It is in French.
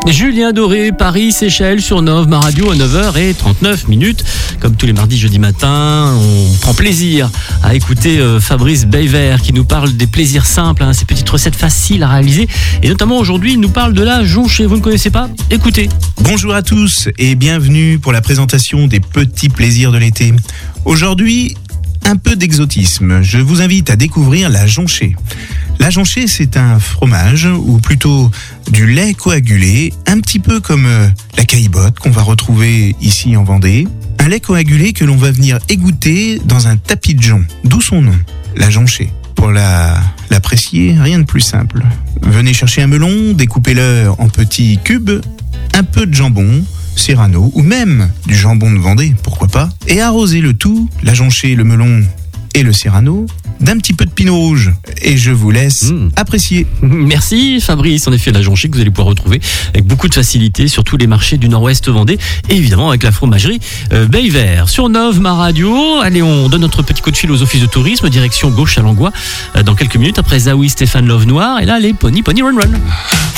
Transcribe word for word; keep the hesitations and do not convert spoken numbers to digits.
Julien Doré, Paris, Seychelles, sur Nov, ma radio à neuf heures trente-neuf minutes. Comme tous les mardis, jeudi matin, on prend plaisir à écouter euh, Fabrice Bayvert qui nous parle des plaisirs simples, hein, ces petites recettes faciles à réaliser. Et notamment aujourd'hui, il nous parle de la jonchée. Vous ne connaissez pas ? Écoutez. Bonjour à tous et bienvenue pour la présentation des petits plaisirs de l'été. Aujourd'hui, un peu d'exotisme. Je vous invite à découvrir la jonchée. La jonchée, c'est un fromage, ou plutôt du lait coagulé, un petit peu comme euh, la caillebotte qu'on va retrouver ici en Vendée. Un lait coagulé que l'on va venir égoutter dans un tapis de jonc, d'où son nom, la jonchée. Pour la, l'apprécier, rien de plus simple. Venez chercher un melon, découpez-le en petits cubes, un peu de jambon, serrano, ou même du jambon de Vendée, pourquoi pas, et arrosez le tout, la jonchée, le melon et le serrano, d'un petit peu de pinot rouge. Et je vous laisse mmh. apprécier. Merci Fabrice. En effet, la jonchée que vous allez pouvoir retrouver avec beaucoup de facilité sur tous les marchés du Nord-Ouest Vendée et évidemment avec la fromagerie euh, Bayvert. Sur Nov, ma radio. Allez, on donne notre petit coup de fil aux offices de tourisme, direction gauche à Langois, euh, dans quelques minutes après Zawi, Stéphane Love Noir. Et là, les Pony Pony Run Run.